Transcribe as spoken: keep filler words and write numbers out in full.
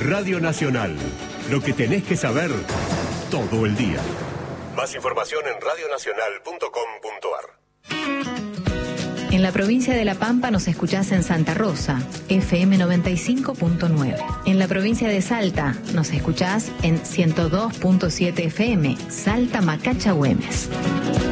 Radio Nacional. Lo que tenés que saber todo el día. Más información en radio nacional punto com punto a r. En la provincia de La Pampa nos escuchás en Santa Rosa, F M noventa y cinco punto nueve. En la provincia de Salta nos escuchás en ciento dos punto siete F M, Salta Macacha Güemes.